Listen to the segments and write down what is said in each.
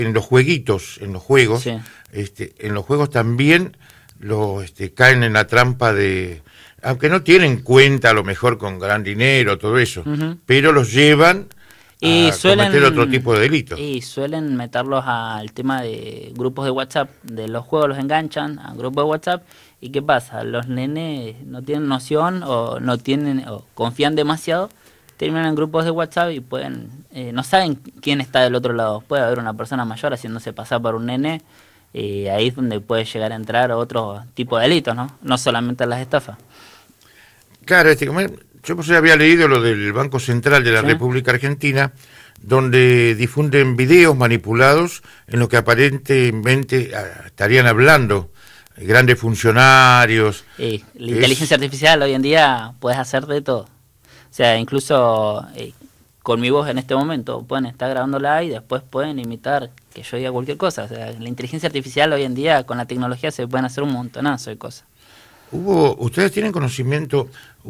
en los jueguitos, en los juegos, Sí. En los juegos también caen en la trampa de, aunque no tienen cuenta a lo mejor con gran dinero, todo eso, pero los llevan a cometer otro tipo de delitos. Y suelen meterlos al tema de grupos de WhatsApp, de los juegos los enganchan a grupos de WhatsApp. ¿Y qué pasa? Los nenes no tienen noción o no tienen o confían demasiado, terminan en grupos de WhatsApp y pueden no saben quién está del otro lado. Puede haber una persona mayor haciéndose pasar por un nene, y ahí es donde puede llegar a entrar otro tipo de delitos, ¿no? No solamente las estafas. Claro, yo pues había leído lo del Banco Central de la República Argentina, donde difunden videos manipulados en los que aparentemente estarían hablando grandes funcionarios. La inteligencia artificial hoy en día puedes hacer de todo. O sea, incluso con mi voz en este momento pueden estar grabándola y después pueden imitar que yo diga cualquier cosa. O sea, la inteligencia artificial hoy en día con la tecnología se pueden hacer un montonazo de cosas. Ustedes tienen conocimiento,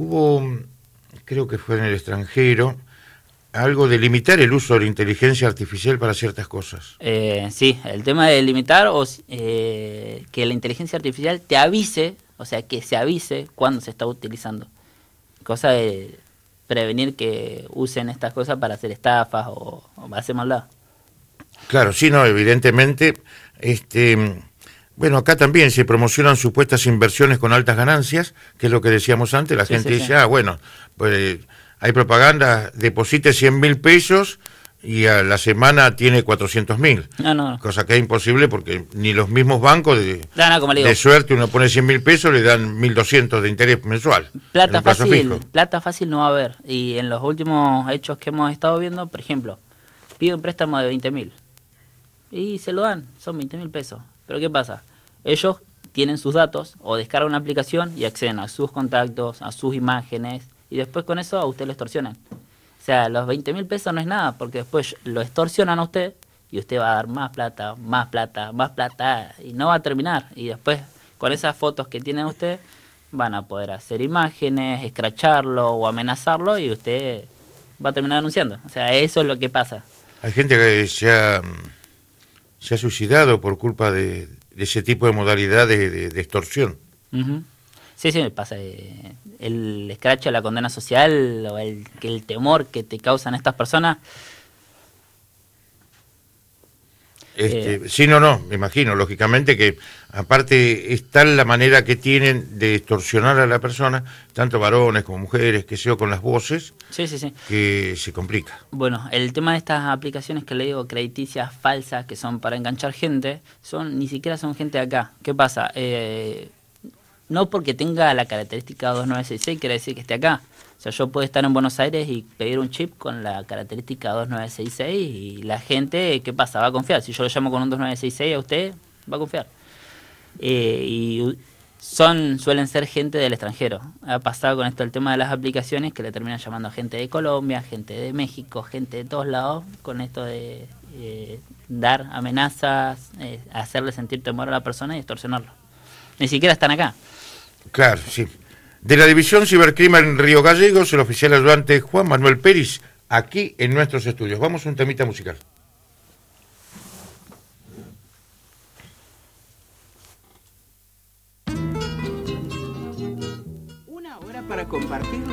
creo que fue en el extranjero, algo de limitar el uso de la inteligencia artificial para ciertas cosas. Sí, el tema de limitar que la inteligencia artificial te avise, o sea, que se avise cuando se está utilizando. Cosa de prevenir que usen estas cosas para hacer estafas o hacer maldad. Claro, sí, no, evidentemente, bueno, acá también se promocionan supuestas inversiones con altas ganancias, que es lo que decíamos antes, la gente dice, bueno, pues hay propaganda, deposite 100.000 pesos y a la semana tiene 400.000. No. Cosa que es imposible porque ni los mismos bancos de suerte, uno pone 100.000 pesos, le dan 1.200 de interés mensual. Plata fácil no va a haber. Y en los últimos hechos que hemos estado viendo, por ejemplo, pide un préstamo de 20.000 y se lo dan, son 20.000 pesos. Pero ¿qué pasa? Ellos tienen sus datos o descargan una aplicación y acceden a sus contactos, a sus imágenes, y después con eso a usted lo extorsionan. O sea, los 20.000 pesos no es nada, porque después lo extorsionan a usted y usted va a dar más plata, y no va a terminar. Y después, con esas fotos que tiene usted, van a poder hacer imágenes, escracharlo o amenazarlo y usted va a terminar denunciando. O sea, eso es lo que pasa. Hay gente que se ha suicidado por culpa de ese tipo de modalidades de extorsión. Uh-huh. Sí, pasa. El escrache, la condena social o el temor que te causan estas personas. Sí, no, me imagino, lógicamente que aparte es tal la manera que tienen de extorsionar a la persona, tanto varones como mujeres, que sea con las voces, que se complica. Bueno, el tema de estas aplicaciones que le digo crediticias falsas, que son para enganchar gente, ni siquiera son gente de acá. ¿Qué pasa? No porque tenga la característica 2966 quiere decir que esté acá. O sea, yo puedo estar en Buenos Aires y pedir un chip con la característica 2966 y la gente, ¿qué pasa? Va a confiar. Si yo lo llamo con un 2966 a usted, va a confiar. Y suelen ser gente del extranjero. Ha pasado con esto el tema de las aplicaciones que le terminan llamando a gente de Colombia, gente de México, gente de todos lados, con esto de dar amenazas, hacerle sentir temor a la persona y extorsionarlo. Ni siquiera están acá. Claro, sí. De la División Cibercrimen en Río Gallegos, el oficial ayudante Juan Manuel Pérez, aquí en nuestros estudios. Vamos a un temita musical. Una hora para compartir